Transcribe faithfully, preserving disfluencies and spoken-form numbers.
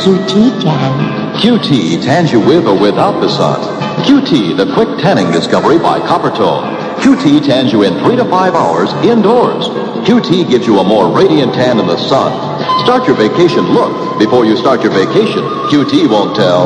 Q T Tan. Q T tans you with or without the sun. Q T, the quick tanning discovery by Coppertone. Q T tans you in three to five hours indoors. Q T gives you a more radiant tan in the sun. Start your vacation look before you start your vacation. Q T won't tell.